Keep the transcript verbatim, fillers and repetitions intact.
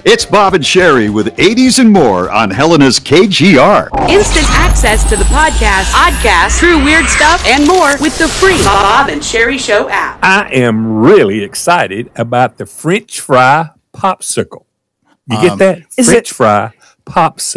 It's Bob and Sherry with eighties and more on Helena's K G R. Instant access to the podcast, podcast, true weird stuff, and more with the free Bob and Sherry Show app. I am really excited about the French fry popsicle. You get Um, that? is French it- fry popsicle.